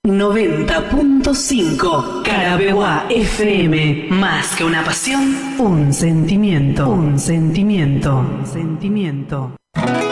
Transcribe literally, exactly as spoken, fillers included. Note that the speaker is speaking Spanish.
noventa punto cinco Carabeguá F M. Más que una pasión, un sentimiento. Un sentimiento. Un sentimiento.